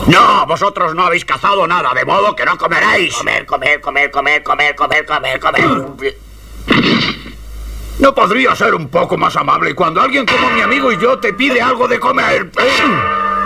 No, vosotros no habéis cazado nada, de modo que no comeréis. Comer. ¿No podría ser un poco más amable cuando alguien como mi amigo y yo te pide algo de comer?